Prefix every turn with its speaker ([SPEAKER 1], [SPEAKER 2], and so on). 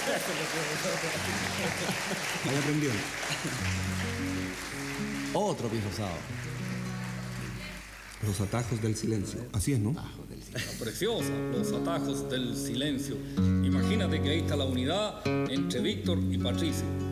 [SPEAKER 1] Ahí aprendió. Otro pifosado. Los atajos del silencio. Así es, ¿no?
[SPEAKER 2] Preciosa, los atajos del silencio. Imagínate que ahí está la unidad entre Víctor y Patricio.